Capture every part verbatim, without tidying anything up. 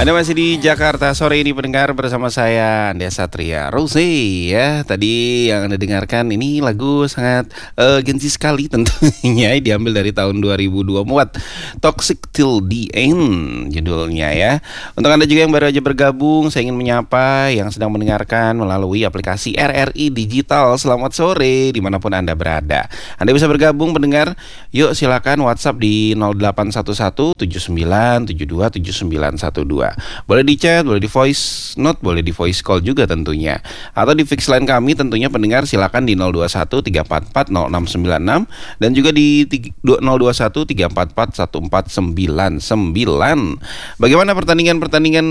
Anda masih di Jakarta sore ini pendengar bersama saya Andia Satria Rose ya. Tadi yang Anda dengarkan ini lagu sangat uh, Gen Z sekali tentunya, diambil dari tahun dua ribu dua puluh empat, Toxic Till the End judulnya ya. Untuk Anda juga yang baru aja bergabung, saya ingin menyapa yang sedang mendengarkan melalui aplikasi R R I Digital. Selamat sore dimanapun Anda berada. Anda bisa bergabung pendengar, yuk silakan WhatsApp di nol delapan satu satu tujuh sembilan tujuh dua tujuh sembilan satu dua. Boleh di chat, boleh di voice note, boleh di voice call juga tentunya. Atau di fix line kami tentunya pendengar silakan di nol dua satu tiga empat empat nol enam sembilan enam dan juga di nol dua satu tiga empat empat satu empat sembilan sembilan. Bagaimana pertandingan-pertandingan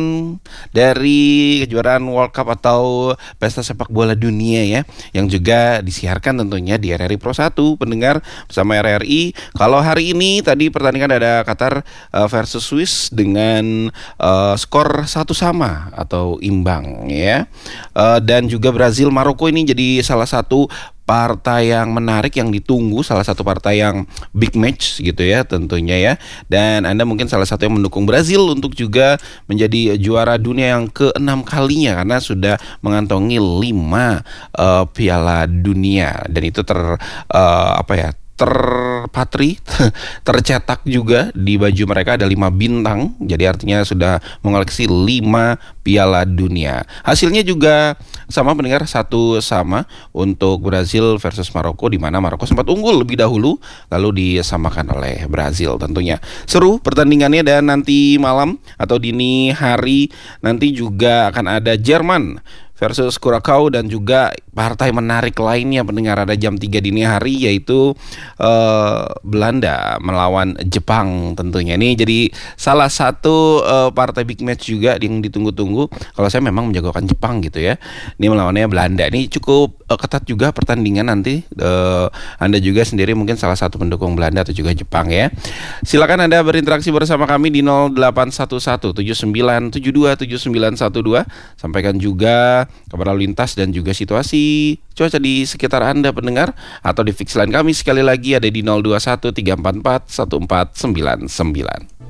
dari kejuaraan World Cup atau pesta sepak bola dunia ya, yang juga disiarkan tentunya di R R I Pro satu pendengar bersama R R I. Kalau hari ini tadi pertandingan ada Qatar uh, versus Swiss dengan uh, Uh, skor satu sama atau imbang ya, uh, dan juga Brazil Maroko ini jadi salah satu partai yang menarik yang ditunggu, salah satu partai yang big match gitu ya tentunya ya. Dan Anda mungkin salah satu yang mendukung Brazil untuk juga menjadi juara dunia yang keenam kalinya karena sudah mengantongi lima uh, piala dunia, dan itu ter uh, apa ya terpatri, tercetak juga di baju mereka ada lima bintang, jadi artinya sudah mengoleksi lima piala dunia. Hasilnya juga sama pendengar, satu sama untuk Brazil versus Maroko, di mana Maroko sempat unggul lebih dahulu lalu disamakan oleh Brazil. Tentunya seru pertandingannya, dan nanti malam atau dini hari nanti juga akan ada Jerman versus Curacao, dan juga partai menarik lainnya pendengar ada jam tiga dini hari, yaitu uh, Belanda melawan Jepang tentunya. Ini jadi salah satu uh, partai big match juga yang ditunggu-tunggu. Kalau saya memang menjagokan Jepang gitu ya. Ini melawannya Belanda. Ini cukup uh, ketat juga pertandingan nanti. Uh, Anda juga sendiri mungkin salah satu pendukung Belanda atau juga Jepang ya. Silakan Anda berinteraksi bersama kami di nol delapan satu satu tujuh sembilan tujuh dua tujuh sembilan satu dua. Sampaikan juga kabar lalu lintas dan juga situasi cuaca di sekitar Anda pendengar, atau di fix line kami sekali lagi ada di nol dua satu tiga empat empat satu empat sembilan sembilan.